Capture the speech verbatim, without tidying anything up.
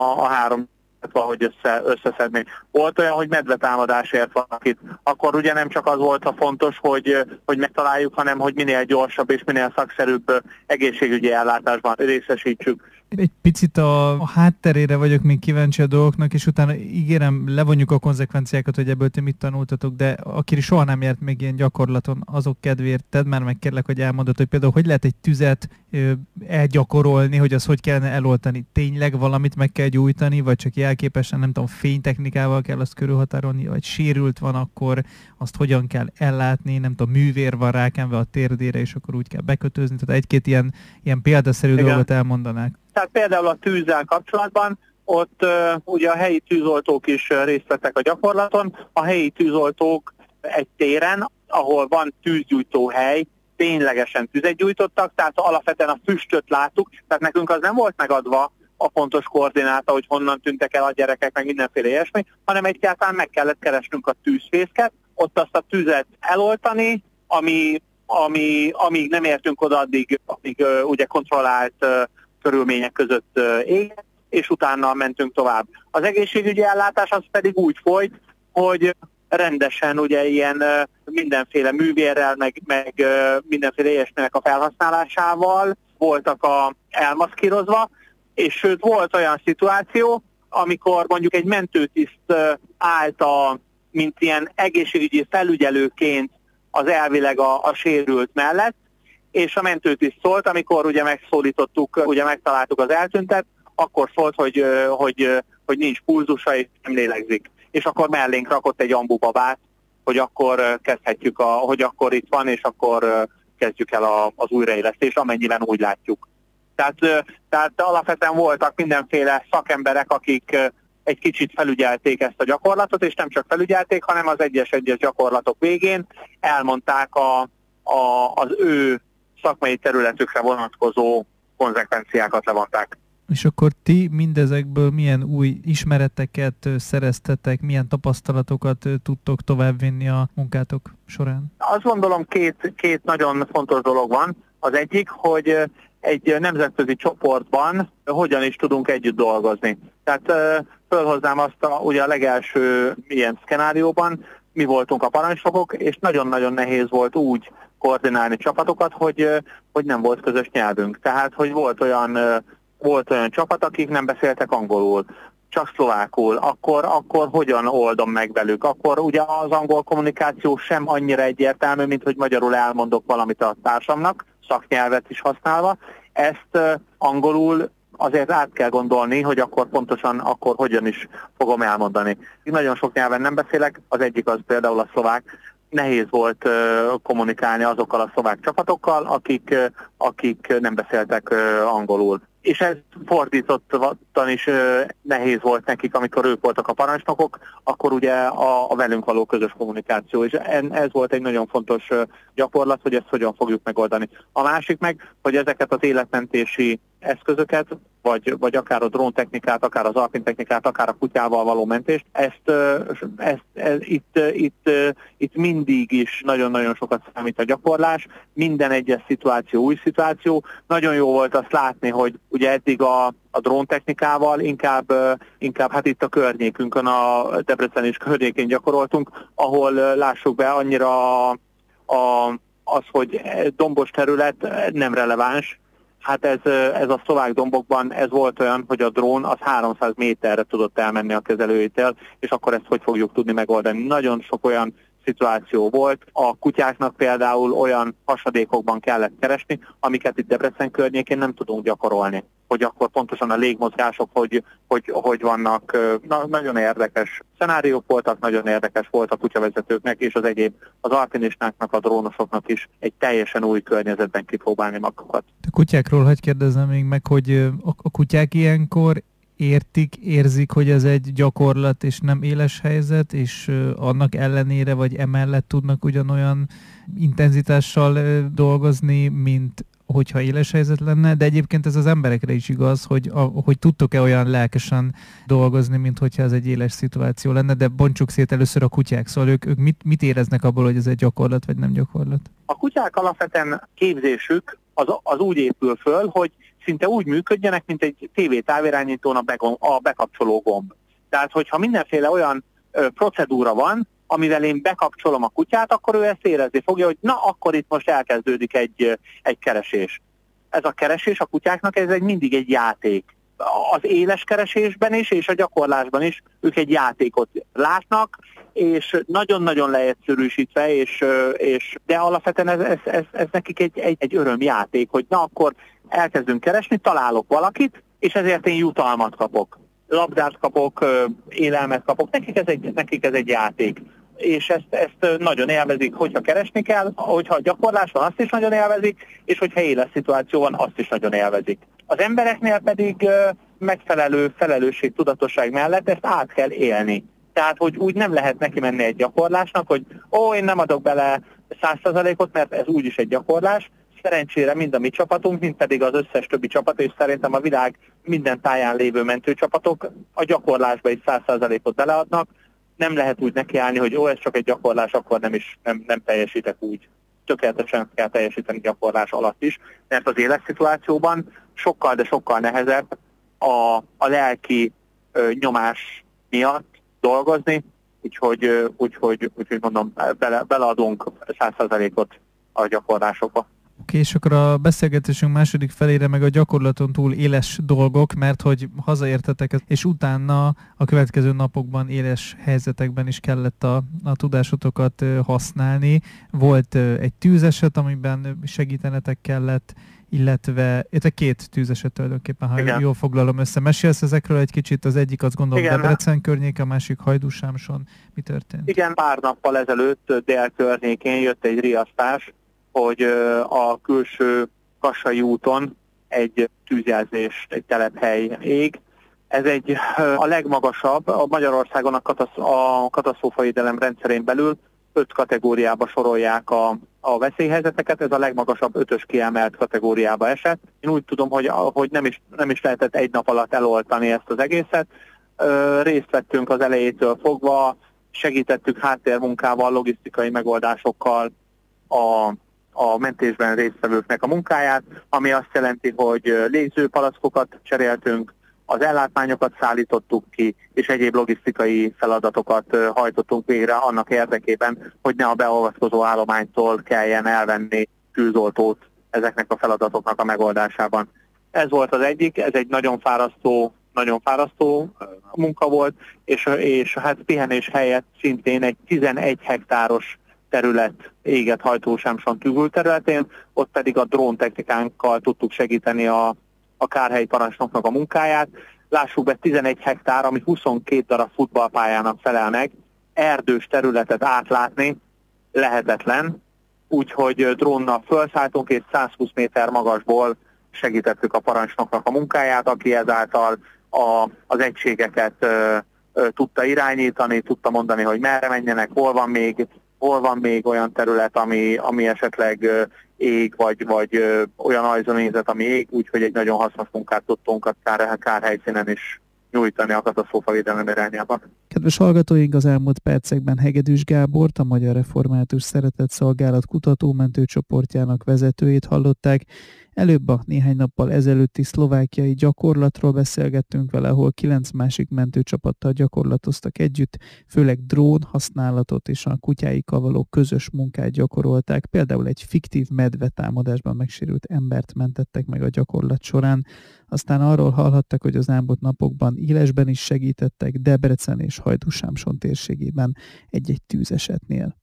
a három valahogy össze, összeszedni. Volt olyan, hogy medvetámadásért valakit. Akkor ugye nem csak az volt a fontos, hogy, hogy megtaláljuk, hanem hogy minél gyorsabb és minél szakszerűbb egészségügyi ellátásban részesítsük. Egy picit a, a hátterére vagyok még kíváncsi a dolgoknak, és utána ígérem, levonjuk a konzekvenciákat, hogy ebből ti mit tanultatok, de aki soha nem járt még ilyen gyakorlaton, azok kedvéért tedd már meg, kérlek, hogy elmondod, hogy például hogy lehet egy tüzet ö, elgyakorolni, hogy az hogy kellene eloltani. Tényleg valamit meg kell gyújtani, vagy csak jelképesen, nem tudom, fénytechnikával kell azt körülhatárolni, vagy sérült van, akkor azt hogyan kell ellátni, nem tudom, művér van rákenve a térdére, és akkor úgy kell bekötözni. Tehát egy-két ilyen, ilyen példaszerű Igen. dolgot elmondanák. Tehát például a tűzzel kapcsolatban, ott uh, ugye a helyi tűzoltók is uh, részt vettek a gyakorlaton. A helyi tűzoltók egy téren, ahol van tűzgyújtó hely, ténylegesen tüzet gyújtottak, tehát alapvetően a füstöt láttuk, tehát nekünk az nem volt megadva a pontos koordináta, hogy honnan tűntek el a gyerekek, meg mindenféle ilyesmi, hanem egyáltalán meg kellett keresnünk a tűzfészket, ott azt a tüzet eloltani, ami, ami, amíg nem értünk oda, addig, addig uh, ugye kontrollált uh, körülmények között uh, ég, és utána mentünk tovább. Az egészségügyi ellátás az pedig úgy folyt, hogy rendesen ugye ilyen uh, mindenféle művérrel, meg, meg uh, mindenféle ilyesminek a felhasználásával voltak a, elmaszkírozva, és sőt volt olyan szituáció, amikor mondjuk egy mentőtiszt uh, állt a, mint ilyen egészségügyi felügyelőként az elvileg a, a sérült mellett, és a mentőtiszt szólt, amikor ugye megszólítottuk, ugye megtaláltuk az eltüntet, akkor szólt, hogy, hogy, hogy nincs pulzusa és nem lélegzik. És akkor mellénk rakott egy ambubabát, hogy akkor kezdhetjük, a, hogy akkor itt van, és akkor kezdjük el a, az újraélesztést, amennyiben úgy látjuk. Tehát, tehát alapvetően voltak mindenféle szakemberek, akik egy kicsit felügyelték ezt a gyakorlatot, és nem csak felügyelték, hanem az egyes-egyes gyakorlatok végén elmondták a, a, az ő szakmai területükre vonatkozó konzekvenciákat levonták. És akkor ti mindezekből milyen új ismereteket szereztetek, milyen tapasztalatokat tudtok továbbvinni a munkátok során? Azt gondolom, két, két nagyon fontos dolog van. Az egyik, hogy egy nemzetközi csoportban hogyan is tudunk együtt dolgozni. Tehát fölhoznám azt a, ugye a legelső ilyen szkenárióban, mi voltunk a parancsnokok, és nagyon-nagyon nehéz volt úgy koordinálni csapatokat, hogy, hogy nem volt közös nyelvünk. Tehát, hogy volt olyan, volt olyan csapat, akik nem beszéltek angolul, csak szlovákul, akkor, akkor hogyan oldom meg velük? Akkor ugye az angol kommunikáció sem annyira egyértelmű, mint hogy magyarul elmondok valamit a társamnak, szaknyelvet is használva. Ezt angolul azért át kell gondolni, hogy akkor pontosan akkor hogyan is fogom elmondani. Én nagyon sok nyelven nem beszélek, az egyik az például a szlovák. Nehéz volt uh, kommunikálni azokkal a szlovák csapatokkal, akik, uh, akik nem beszéltek uh, angolul. És ez fordítottan is uh, nehéz volt nekik, amikor ők voltak a parancsnokok, akkor ugye a, a velünk való közös kommunikáció. És en, ez volt egy nagyon fontos uh, gyakorlat, hogy ezt hogyan fogjuk megoldani. A másik meg, hogy ezeket az életmentési eszközöket, vagy, vagy akár a dróntechnikát, akár az alpintechnikát, akár a kutyával való mentést, ezt, ezt, ezt itt, itt, itt mindig is nagyon-nagyon sokat számít a gyakorlás, minden egyes szituáció új szituáció. Nagyon jó volt azt látni, hogy ugye eddig a, a dróntechnikával inkább, inkább hát itt a környékünkön, a Debrecen és környékén gyakoroltunk, ahol lássuk be annyira a, a, az, hogy dombos terület nem releváns. Hát ez, ez a szlovák dombokban ez volt olyan, hogy a drón az háromszáz méterre tudott elmenni a kezelőjétől, és akkor ezt hogy fogjuk tudni megoldani. Nagyon sok olyan szituáció volt. A kutyáknak például olyan hasadékokban kellett keresni, amiket itt Debrecen környékén nem tudunk gyakorolni. Hogy akkor pontosan a légmozgások hogy, hogy, hogy vannak. Na, nagyon érdekes szenáriók voltak, nagyon érdekes volt a kutyavezetőknek és az egyéb, az alpinistáknak, a drónosoknak is egy teljesen új környezetben kipróbálni magukat. A kutyákról hadd kérdezzem még meg, hogy a kutyák ilyenkor értik, érzik, hogy ez egy gyakorlat és nem éles helyzet, és annak ellenére vagy emellett tudnak ugyanolyan intenzitással dolgozni, mint hogyha éles helyzet lenne, de egyébként ez az emberekre is igaz, hogy, a, hogy tudtok-e olyan lelkesen dolgozni, mint hogyha ez egy éles szituáció lenne, de bontsuk szét először a kutyák, szóval ők, ők mit, mit éreznek abból, hogy ez egy gyakorlat, vagy nem gyakorlat? A kutyák alapvetően képzésük az, az úgy épül föl, hogy szinte úgy működjenek, mint egy tévé-távirányítón a, begom, a bekapcsoló gomb. Tehát, hogyha mindenféle olyan ö, procedúra van, amivel én bekapcsolom a kutyát, akkor ő ezt érezni fogja, hogy na, akkor itt most elkezdődik egy, egy keresés. Ez a keresés a kutyáknak, ez egy, mindig egy játék. Az éles keresésben is, és a gyakorlásban is ők egy játékot látnak, és nagyon-nagyon leegyszerűsítve, és, és, de alapvetően ez, ez, ez, ez nekik egy, egy, egy örömjáték, hogy na akkor elkezdünk keresni, találok valakit, és ezért én jutalmat kapok. Labdát kapok, élelmet kapok, nekik ez egy, nekik ez egy játék. És ezt, ezt nagyon élvezik, hogyha keresni kell, hogyha gyakorlás van, azt is nagyon élvezik, és hogyha éles szituáció van, azt is nagyon élvezik. Az embereknél pedig megfelelő felelősségtudatosság mellett ezt át kell élni. Tehát, hogy úgy nem lehet neki menni egy gyakorlásnak, hogy ó, én nem adok bele száz százalékot, mert ez úgyis egy gyakorlás. Szerencsére mind a mi csapatunk, mind pedig az összes többi csapat, és szerintem a világ minden táján lévő mentőcsapatok a gyakorlásba is száz százalékot beleadnak. Nem lehet úgy nekiállni, hogy ó, ez csak egy gyakorlás, akkor nem is nem, nem teljesítek úgy. Tökéletesen kell teljesíteni gyakorlás alatt is, mert az életszituációban sokkal, de sokkal nehezebb a, a lelki ö, nyomás miatt dolgozni, úgyhogy, úgyhogy, úgyhogy mondom, bele, beleadunk száz százalékot a gyakorlásokba. Oké, és akkor a beszélgetésünk második felére meg a gyakorlaton túl éles dolgok, mert hogy hazaértetek, és utána a következő napokban éles helyzetekben is kellett a, a tudásotokat használni. Volt egy tűzeset, amiben segítenetek kellett, illetve illetve két tűzeset tulajdonképpen, ha Igen. jól foglalom össze. Mesélsz ezekről egy kicsit, az egyik azt gondolom Debrecen környéke, a másik Hajdúsámson. Mi történt? Igen, pár nappal ezelőtt dél környékén jött egy riasztás, hogy a külső Kassai úton egy tűzjelzés, egy telephely ég. Ez egy a legmagasabb, a Magyarországon a, katasz, a katasztrófavédelem rendszerén belül öt kategóriába sorolják a, a veszélyhelyzeteket, ez a legmagasabb ötös kiemelt kategóriába esett. Én úgy tudom, hogy, hogy nem, is, nem is lehetett egy nap alatt eloltani ezt az egészet. Részt vettünk az elejétől fogva, segítettük háttérmunkával, logisztikai megoldásokkal a a mentésben résztvevőknek a munkáját, ami azt jelenti, hogy légzőpalackokat cseréltünk, az ellátmányokat szállítottuk ki, és egyéb logisztikai feladatokat hajtottunk végre annak érdekében, hogy ne a beavatkozó állománytól kelljen elvenni tűzoltót ezeknek a feladatoknak a megoldásában. Ez volt az egyik, ez egy nagyon fárasztó, nagyon fárasztó munka volt, és, és hát pihenés helyett szintén egy tizenegy hektáros terület égett Hajdúsámson tűzülterületén, ott pedig a dróntechnikánkkal tudtuk segíteni a, a kárhelyi parancsnoknak a munkáját. Lássuk be, tizenegy hektár, ami huszonkét darab futballpályának felel meg, erdős területet átlátni lehetetlen, úgyhogy drónnal felszálltunk, és százhúsz méter magasból segítettük a parancsnoknak a munkáját, aki ezáltal a, az egységeket ö, ö, tudta irányítani, tudta mondani, hogy merre menjenek, hol van még, hol van még olyan terület, ami, ami esetleg ö, ég, vagy, vagy ö, olyan ajzónézet, ami ég, úgyhogy egy nagyon hasznos munkát tudtunk a kár, kárhelyszínen is nyújtani a katasztrófavédelem irányában. Kedves hallgatóink, az elmúlt percekben Hegedűs Gábort, a Magyar Református Szeretett Szolgálat kutatómentő csoportjának vezetőjét hallották. Előbb a néhány nappal ezelőtti szlovákiai gyakorlatról beszélgettünk vele, ahol kilenc másik mentőcsapattal gyakorlatoztak együtt, főleg drón használatot és a kutyáikkal való közös munkát gyakorolták. Például egy fiktív medvetámadásban megsérült embert mentettek meg a gyakorlat során. Aztán arról hallhattak, hogy az elmúlt napokban élesben is segítettek Debrecen és Hajdúsámson térségében egy-egy tűzesetnél.